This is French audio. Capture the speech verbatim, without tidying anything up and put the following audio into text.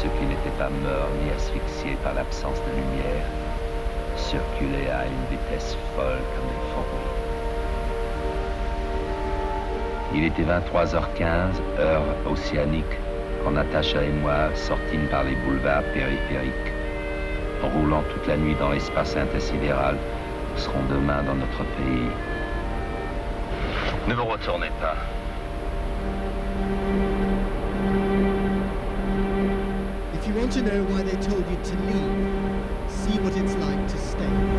ceux qui n'étaient pas morts ni asphyxiés par l'absence de lumière circulaient à une vitesse folle comme des fourmis. Il était vingt-trois heures quinze, heure océanique, quand Natacha et moi sortîmes par les boulevards périphériques. Roulant toute la nuit dans l'espace intersidéral, nous serons demain dans notre pays. Ne vous retournez pas. If you want to know why they told you to leave, see what it's